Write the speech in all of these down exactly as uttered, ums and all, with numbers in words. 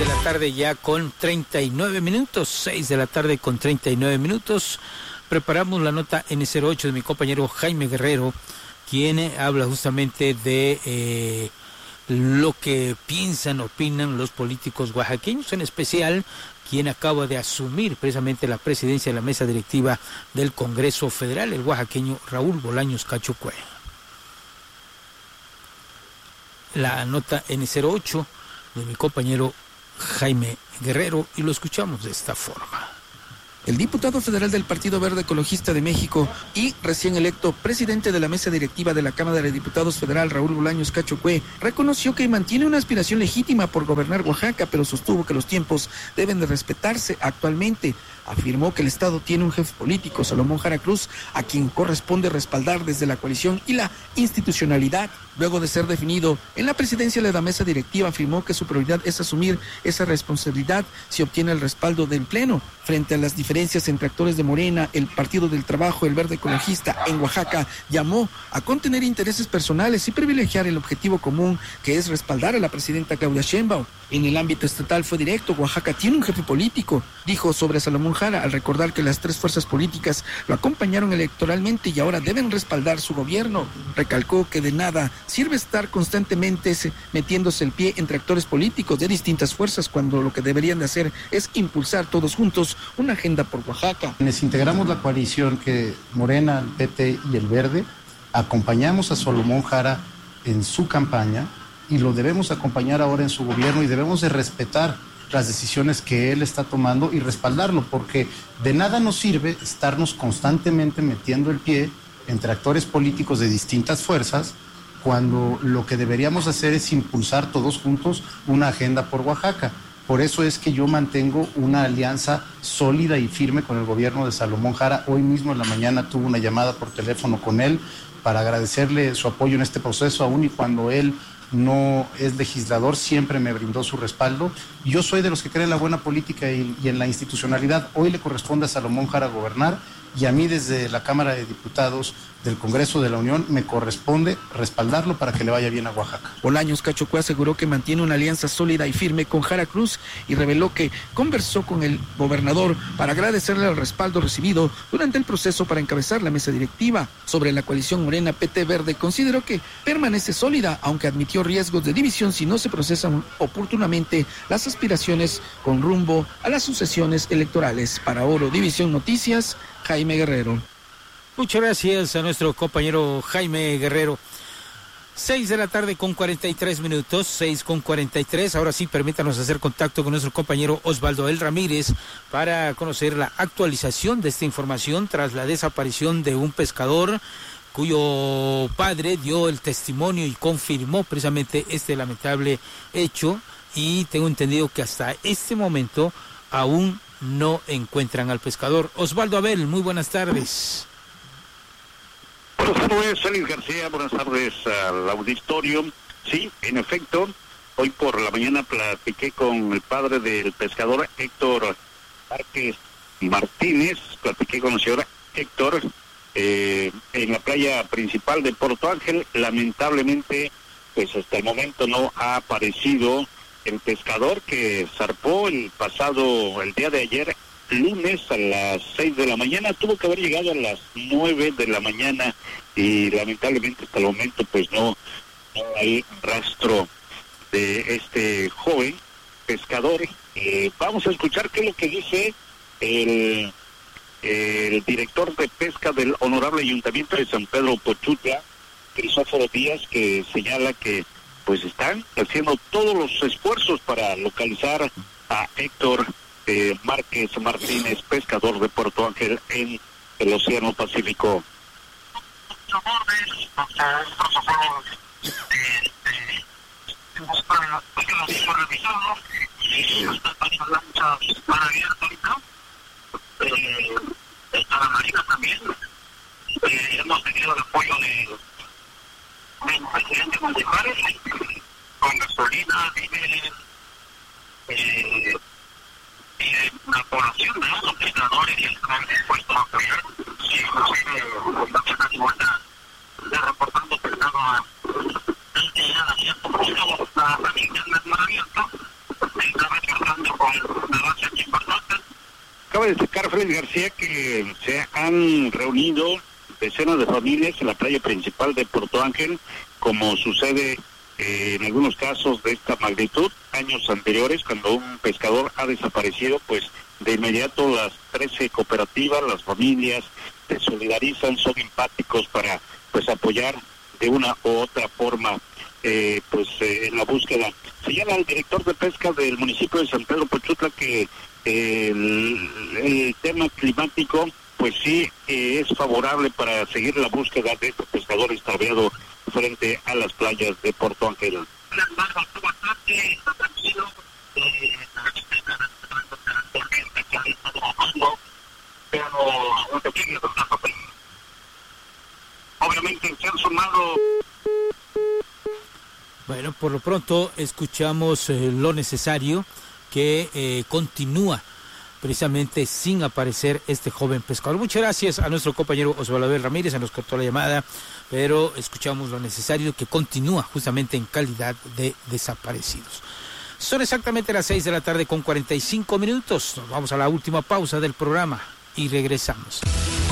de la tarde ya con treinta y nueve minutos, seis de la tarde con treinta y nueve minutos. Preparamos la nota N cero ocho de mi compañero Jaime Guerrero, quien habla justamente de eh, lo que piensan, opinan los políticos oaxaqueños, en especial quien acaba de asumir precisamente la presidencia de la mesa directiva del Congreso Federal, el oaxaqueño Raúl Bolaños Cacho Cue. La nota N cero ocho de mi compañero Jaime Guerrero, y lo escuchamos de esta forma. El diputado federal del Partido Verde Ecologista de México y recién electo presidente de la mesa directiva de la Cámara de Diputados Federal, Raúl Bolaños Cacho Cue, reconoció que mantiene una aspiración legítima por gobernar Oaxaca, pero sostuvo que los tiempos deben de respetarse actualmente. Afirmó que el Estado tiene un jefe político, Salomón Jara Cruz, a quien corresponde respaldar desde la coalición y la institucionalidad. Luego de ser definido en la presidencia de la mesa directiva, afirmó que su prioridad es asumir esa responsabilidad si obtiene el respaldo del Pleno. Frente a las diferencias entre actores de Morena, el Partido del Trabajo, el Verde Ecologista en Oaxaca, llamó a contener intereses personales y privilegiar el objetivo común, que es respaldar a la presidenta Claudia Sheinbaum. En el ámbito estatal fue directo: Oaxaca tiene un jefe político, dijo sobre Salomón Jara, al recordar que las tres fuerzas políticas lo acompañaron electoralmente y ahora deben respaldar su gobierno. Recalcó que de nada sirve estar constantemente metiéndose el pie entre actores políticos de distintas fuerzas, cuando lo que deberían de hacer es impulsar todos juntos una agenda por Oaxaca. Quienes integramos la coalición, que Morena, el P T y el Verde, acompañamos a Salomón Jara en su campaña y lo debemos acompañar ahora en su gobierno, y debemos de respetar las decisiones que él está tomando y respaldarlo, porque de nada nos sirve estarnos constantemente metiendo el pie entre actores políticos de distintas fuerzas, cuando lo que deberíamos hacer es impulsar todos juntos una agenda por Oaxaca. Por eso es que yo mantengo una alianza sólida y firme con el gobierno de Salomón Jara. Hoy mismo en la mañana tuve una llamada por teléfono con él para agradecerle su apoyo en este proceso, aún y cuando él no es legislador, siempre me brindó su respaldo. Yo soy de los que creen en la buena política y, y en la institucionalidad. Hoy le corresponde a Salomón Jara gobernar, y a mí desde la Cámara de Diputados del Congreso de la Unión me corresponde respaldarlo para que le vaya bien a Oaxaca. Bolaños Cacho Cue aseguró que mantiene una alianza sólida y firme con Jara Cruz y reveló que conversó con el gobernador para agradecerle el respaldo recibido durante el proceso para encabezar la mesa directiva. Sobre la coalición Morena P T Verde, consideró que permanece sólida, aunque admitió riesgos de división si no se procesan oportunamente las aspiraciones con rumbo a las sucesiones electorales. Para Oro División Noticias, Jaime Guerrero. Muchas gracias a nuestro compañero Jaime Guerrero. Seis de la tarde con cuarenta y tres minutos, seis con cuarenta y tres. Ahora sí, permítanos hacer contacto con nuestro compañero Osvaldo El Ramírez para conocer la actualización de esta información tras la desaparición de un pescador cuyo padre dio el testimonio y confirmó precisamente este lamentable hecho, y tengo entendido que hasta este momento aún no encuentran al pescador. Osvaldo Abel, muy buenas tardes. Buenas tardes, Félix García, buenas tardes al auditorio. Sí, en efecto, hoy por la mañana platiqué con el padre del pescador Héctor Márquez Martínez, platiqué con el señor Héctor eh, en la playa principal de Porto Ángel. Lamentablemente, pues hasta el momento no ha aparecido el pescador que zarpó el pasado, el día de ayer, lunes a las seis de la mañana. Tuvo que haber llegado a las nueve de la mañana y lamentablemente hasta el momento pues no, no hay rastro de este joven pescador. Eh, vamos a escuchar qué es lo que dice el, el director de pesca del Honorable Ayuntamiento de San Pedro Pochutla, Crisóforo Díaz, que señala que pues están haciendo todos los esfuerzos para localizar a Héctor eh, Márquez Martínez, pescador de Puerto Ángel en el Océano Pacífico. Está la Marina también. Eh, hemos tenido el apoyo de del presidente municipal con gasolina, víveres, eh, y de la población, de los pescadores, y están dispuestos a apoyar. Sí, inclusive la vuelta de reportando pescado a el día de ayer, por ejemplo, la familia del mar abierto, el cabello Cabe destacar, Félix García, que se han reunido decenas de familias en la playa principal de Puerto Ángel, como sucede eh, en algunos casos de esta magnitud, años anteriores, cuando un pescador ha desaparecido, pues de inmediato las trece cooperativas, las familias se solidarizan, son empáticos para pues apoyar de una u otra forma eh, pues eh, en la búsqueda. Señala el director de pesca del municipio de San Pedro Pochutla que eh, el, el tema climático pues sí eh, es favorable para seguir la búsqueda de este pescador extraviado frente a las playas de Puerto Ángel. Obviamente se han sumado. Bueno, por lo pronto escuchamos eh, lo necesario que eh, continúa precisamente sin aparecer este joven pescador. Muchas gracias a nuestro compañero Osvaldo Ramírez, se nos cortó la llamada, pero escuchamos lo necesario que continúa justamente en calidad de desaparecidos. Son exactamente las seis de la tarde con cuarenta y cinco minutos. Nos vamos a la última pausa del programa y regresamos.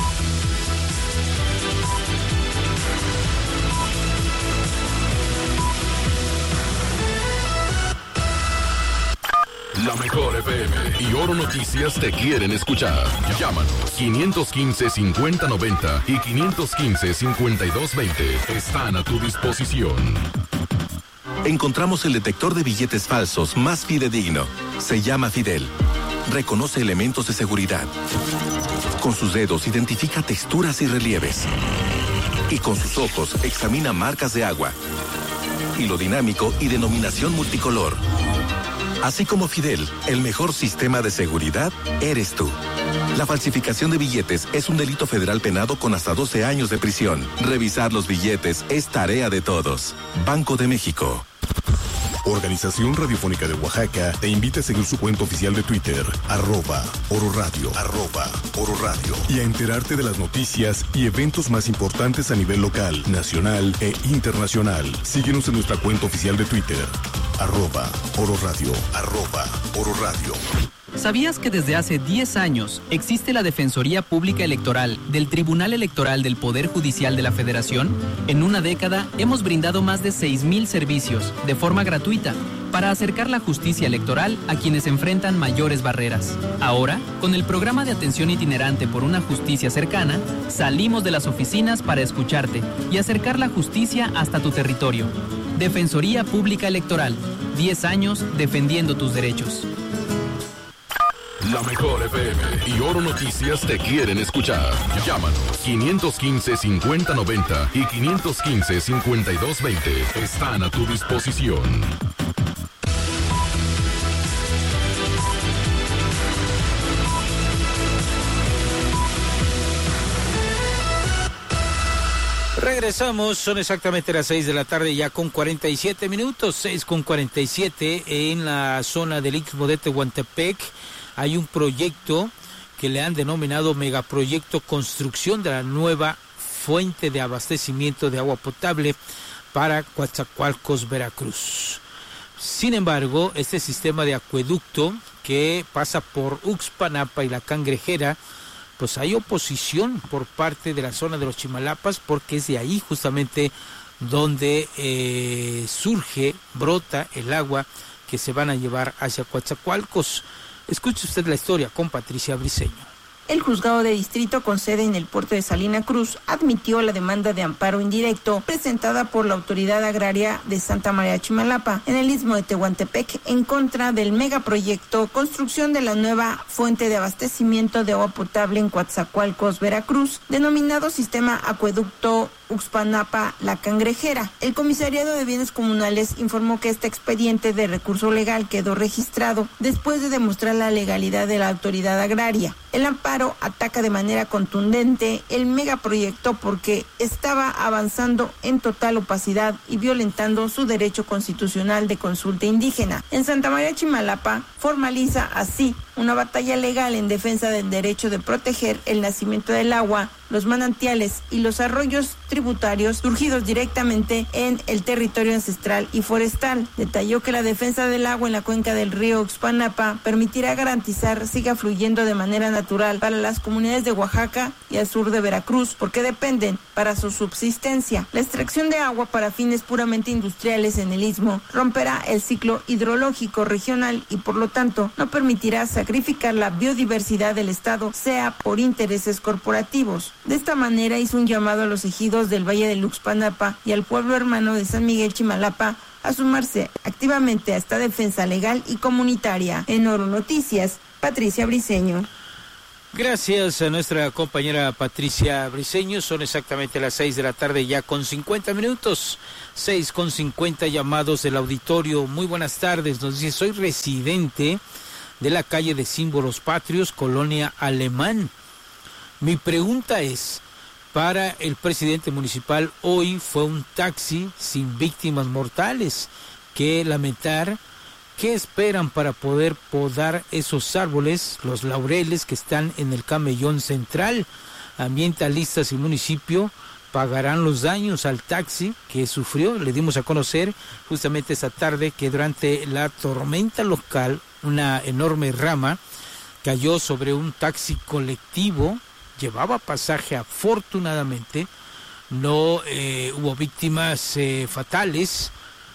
La mejor F M y Oro Noticias te quieren escuchar. Llámanos quinientos quince, cincuenta noventa y quinientos quince, cincuenta y dos veinte. Están a tu disposición. Encontramos el detector de billetes falsos más fidedigno. Se llama Fidel. Reconoce elementos de seguridad. Con sus dedos identifica texturas y relieves. Y con sus ojos examina marcas de agua. Hilo dinámico y denominación multicolor. Así como Fidel, el mejor sistema de seguridad eres tú. La falsificación de billetes es un delito federal penado con hasta doce años de prisión. Revisar los billetes es tarea de todos. Banco de México. Organización Radiofónica de Oaxaca te invita a seguir su cuenta oficial de Twitter, arroba Oro Radio, arroba Oro Radio, y a enterarte de las noticias y eventos más importantes a nivel local, nacional e internacional. Síguenos en nuestra cuenta oficial de Twitter, arroba Oro Radio, arroba Oro Radio. ¿Sabías que desde hace diez años existe la Defensoría Pública Electoral del Tribunal Electoral del Poder Judicial de la Federación? En una década hemos brindado más de seis mil servicios de forma gratuita para acercar la justicia electoral a quienes enfrentan mayores barreras. Ahora, con el programa de atención itinerante por una justicia cercana, salimos de las oficinas para escucharte y acercar la justicia hasta tu territorio. Defensoría Pública Electoral, diez años defendiendo tus derechos. La mejor F M y Oro Noticias te quieren escuchar. Llámanos quinientos quince, cincuenta noventa y quinientos quince, cincuenta y dos veinte. Están a tu disposición. Regresamos, son exactamente las seis de la tarde ya con cuarenta y siete minutos, seis con cuarenta y siete en la zona del Istmo de Tehuantepec. Hay un proyecto que le han denominado megaproyecto construcción de la nueva fuente de abastecimiento de agua potable para Coatzacoalcos, Veracruz. Sin embargo, este sistema de acueducto que pasa por Uxpanapa y La Cangrejera, pues hay oposición por parte de la zona de los Chimalapas, porque es de ahí justamente donde eh, surge, brota el agua que se van a llevar hacia Coatzacoalcos. Escuche usted la historia con Patricia Briceño. El juzgado de distrito con sede en el puerto de Salina Cruz admitió la demanda de amparo indirecto presentada por la autoridad agraria de Santa María Chimalapa en el Istmo de Tehuantepec en contra del megaproyecto construcción de la nueva fuente de abastecimiento de agua potable en Coatzacoalcos, Veracruz, denominado Sistema Acueducto Uxpanapa La Cangrejera. El Comisariado de Bienes Comunales informó que este expediente de recurso legal quedó registrado después de demostrar la legalidad de la autoridad agraria. El amparo ataca de manera contundente el megaproyecto porque estaba avanzando en total opacidad y violentando su derecho constitucional de consulta indígena. En Santa María Chimalapa formaliza así una batalla legal en defensa del derecho de proteger el nacimiento del agua los manantiales y los arroyos tributarios surgidos directamente en el territorio ancestral y forestal. Detalló que la defensa del agua en la cuenca del río Uxpanapa permitirá garantizar siga fluyendo de manera natural para las comunidades de Oaxaca y al sur de Veracruz, porque dependen para su subsistencia. La extracción de agua para fines puramente industriales en el istmo romperá el ciclo hidrológico regional y por lo tanto no permitirá sacrificar la biodiversidad del estado, sea por intereses corporativos. De esta manera hizo un llamado a los ejidos del Valle de Uxpanapa y al pueblo hermano de San Miguel Chimalapa a sumarse activamente a esta defensa legal y comunitaria. En Oro Noticias, Patricia Briceño. Gracias a nuestra compañera Patricia Briceño. Son exactamente las seis de la tarde ya con cincuenta minutos. Seis con cincuenta llamados del auditorio. Muy buenas tardes. Nos dice, soy residente de la calle de Símbolos Patrios, Colonia Alemán. Mi pregunta es, para el presidente municipal, hoy fue un taxi sin víctimas mortales. Qué lamentar. ¿Qué esperan para poder podar esos árboles, los laureles que están en el camellón central? Ambientalistas y municipio pagarán los daños al taxi que sufrió. Le dimos a conocer justamente esta tarde que durante la tormenta local una enorme rama cayó sobre un taxi colectivo, llevaba pasaje afortunadamente, no eh, hubo víctimas eh, fatales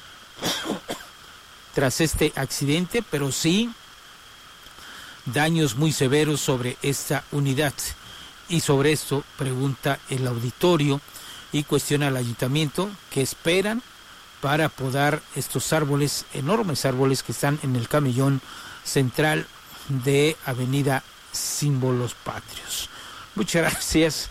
tras este accidente, pero sí daños muy severos sobre esta unidad. Y sobre esto pregunta el auditorio y cuestiona al ayuntamiento qué esperan para podar estos árboles, enormes árboles que están en el camellón central de Avenida Símbolos Patrios. Muchas gracias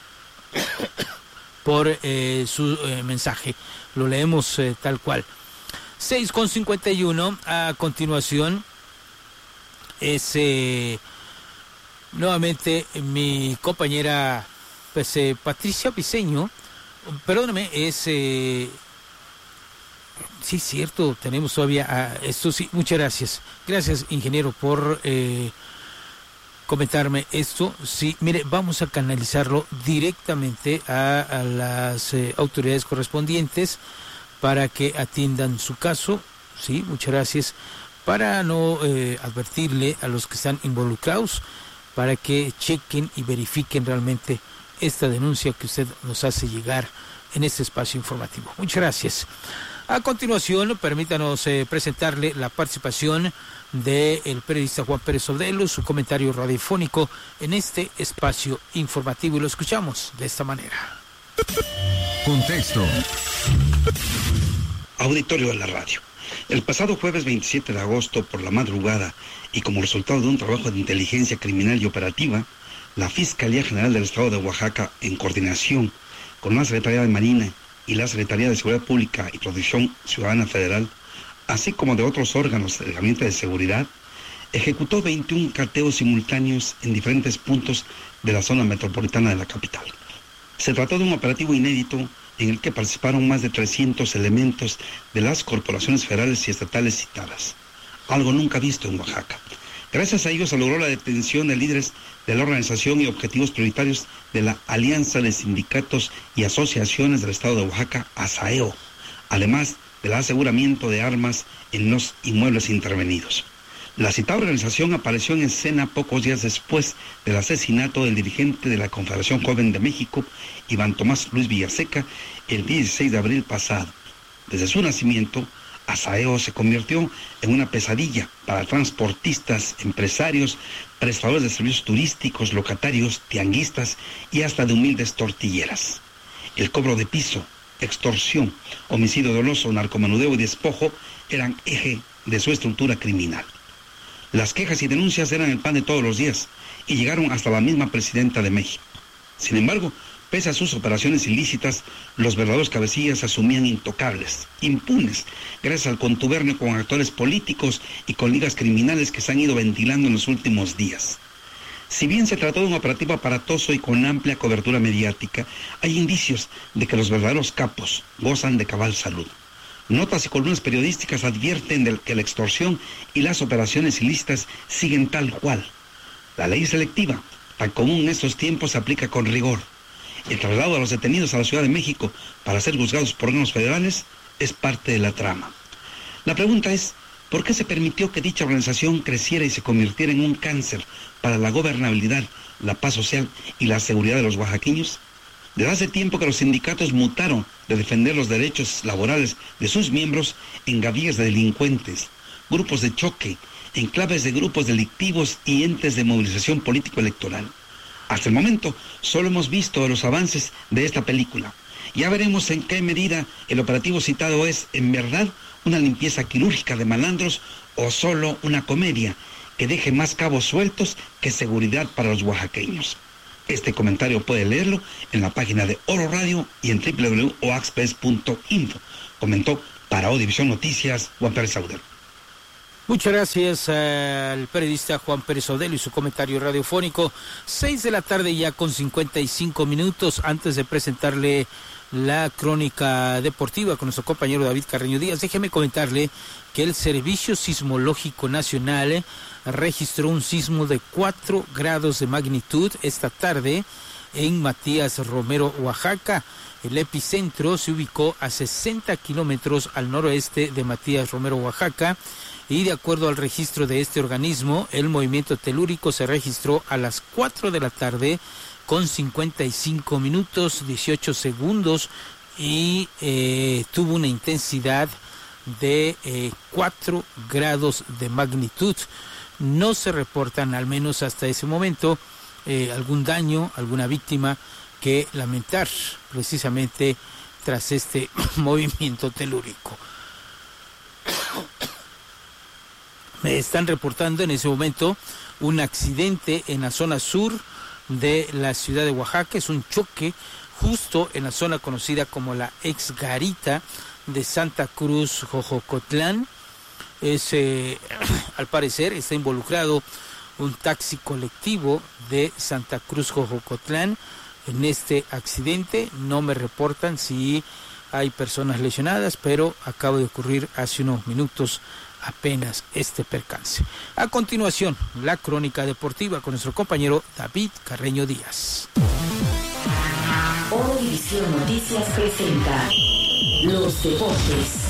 por eh, su eh, mensaje. Lo leemos eh, tal cual. seis con cincuenta y uno, a continuación es eh, nuevamente mi compañera pues, eh, Patricia Briceño, perdóname, es, eh, sí, cierto, tenemos todavía a esto, sí, muchas gracias, gracias ingeniero por eh, comentarme esto, sí, mire, vamos a canalizarlo directamente a, a las eh, autoridades correspondientes, para que atiendan su caso, sí, muchas gracias, para no eh, advertirle a los que están involucrados, para que chequen y verifiquen realmente esta denuncia que usted nos hace llegar en este espacio informativo. Muchas gracias. A continuación, permítanos eh, presentarle la participación del periodista Juan Pérez Sodelo, su comentario radiofónico en este espacio informativo, y lo escuchamos de esta manera. Contexto. Auditorio de la radio. El pasado jueves veintisiete de agosto, por la madrugada, y como resultado de un trabajo de inteligencia criminal y operativa, la Fiscalía General del Estado de Oaxaca, en coordinación con la Secretaría de Marina y la Secretaría de Seguridad Pública y Protección Ciudadana Federal, así como de otros órganos del Gabinete de Seguridad, ejecutó veintiún cateos simultáneos en diferentes puntos de la zona metropolitana de la capital. Se trató de un operativo inédito en el que participaron más de trescientos elementos de las corporaciones federales y estatales citadas, algo nunca visto en Oaxaca. Gracias a ello se logró la detención de líderes de la organización y objetivos prioritarios de la Alianza de Sindicatos y Asociaciones del Estado de Oaxaca, ASAEO, además del aseguramiento de armas en los inmuebles intervenidos. La citada organización apareció en escena pocos días después del asesinato del dirigente de la Confederación Joven de México, Iván Tomás Luis Villaseca, el dieciséis de abril pasado. Desde su nacimiento, ASAEO se convirtió en una pesadilla para transportistas, empresarios, prestadores de servicios turísticos, locatarios, tianguistas y hasta de humildes tortilleras. El cobro de piso, extorsión, homicidio doloso, narcomenudeo y despojo eran eje de su estructura criminal. Las quejas y denuncias eran el pan de todos los días y llegaron hasta la misma presidenta de México. Sin embargo, pese a sus operaciones ilícitas, los verdaderos cabecillas se asumían intocables, impunes, gracias al contubernio con actores políticos y con ligas criminales que se han ido ventilando en los últimos días. Si bien se trató de un operativo aparatoso y con amplia cobertura mediática, hay indicios de que los verdaderos capos gozan de cabal salud. Notas y columnas periodísticas advierten de que la extorsión y las operaciones ilícitas siguen tal cual. La ley selectiva tan común en estos tiempos, se aplica con rigor. El traslado de los detenidos a la Ciudad de México para ser juzgados por órganos federales es parte de la trama. La pregunta es, ¿por qué se permitió que dicha organización creciera y se convirtiera en un cáncer para la gobernabilidad, la paz social y la seguridad de los oaxaqueños? Desde hace tiempo que los sindicatos mutaron de defender los derechos laborales de sus miembros en gavillas de delincuentes, grupos de choque, enclaves de grupos delictivos y entes de movilización político-electoral. Hasta el momento, solo hemos visto los avances de esta película. Ya veremos en qué medida el operativo citado es, en verdad, una limpieza quirúrgica de malandros o solo una comedia que deje más cabos sueltos que seguridad para los oaxaqueños. Este comentario puede leerlo en la página de Oro Radio y en doble u doble u doble u punto o axpress punto info. Comentó para Odivisión Noticias Juan Pérez Saudel. Muchas gracias al periodista Juan Pérez Saudel y su comentario radiofónico. Seis de la tarde ya con cincuenta y cinco minutos. Antes de presentarle la crónica deportiva con nuestro compañero David Carreño Díaz, déjeme comentarle que el Servicio Sismológico Nacional registró un sismo de cuatro grados de magnitud esta tarde en Matías Romero, Oaxaca. El epicentro se ubicó a sesenta kilómetros al noroeste de Matías Romero, Oaxaca, y de acuerdo al registro de este organismo, el movimiento telúrico se registró a las cuatro de la tarde con cincuenta y cinco minutos, dieciocho segundos y eh, tuvo una intensidad de eh, cuatro grados de magnitud. No se reportan, al menos hasta ese momento, eh, algún daño, alguna víctima que lamentar precisamente tras este movimiento telúrico. Me están reportando en ese momento un accidente en la zona sur de la ciudad de Oaxaca. Es un choque justo en la zona conocida como la ex garita de Santa Cruz, Jojocotlán. Es, eh, al parecer está involucrado un taxi colectivo de Santa Cruz, Jojocotlán en este accidente. No me reportan si hay personas lesionadas, pero acaba de ocurrir hace unos minutos apenas este percance. A continuación, la crónica deportiva con nuestro compañero David Carreño Díaz. Odivisión Noticias presenta Los Deportes.